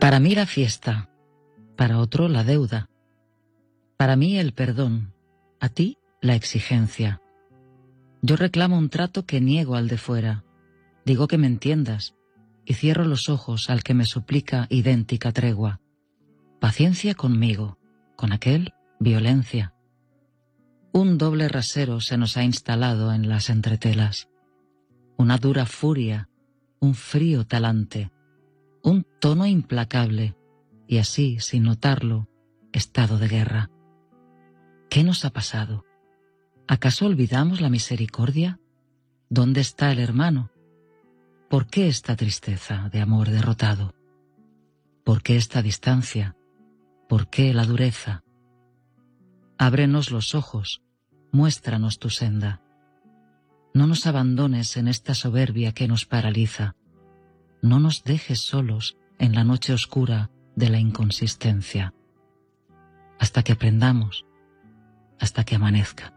Para mí la fiesta, para otro la deuda. Para mí el perdón, a ti la exigencia. Yo reclamo un trato que niego al de fuera. Digo que me entiendas y cierro los ojos al que me suplica idéntica tregua. Paciencia conmigo, con aquel violencia. Un doble rasero se nos ha instalado en las entretelas. Una dura furia, un frío talante, un tono implacable y así, sin notarlo, estado de guerra. ¿Qué nos ha pasado? ¿Acaso olvidamos la misericordia? ¿Dónde está el hermano? ¿Por qué esta tristeza de amor derrotado? ¿Por qué esta distancia? ¿Por qué la dureza? Ábrenos los ojos, muéstranos tu senda. No nos abandones en esta soberbia que nos paraliza. No nos dejes solos en la noche oscura de la inconsistencia. Hasta que aprendamos, hasta que amanezca.